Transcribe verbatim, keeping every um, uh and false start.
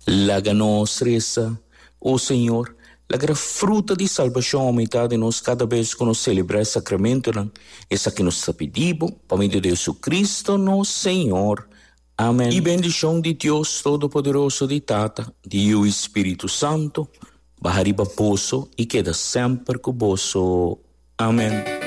Laga nós reza, ó Senhor, laga a fruta de salvação aumentada em nós cada vez que nós celebramos o sacramento, essa que nós pedimos, para meio de Jesus Cristo, nosso Senhor. Amém. E bendição de Deus Todo-Poderoso, de Tata, de o Espírito Santo, bahariba poço e queda sempre com o Amém.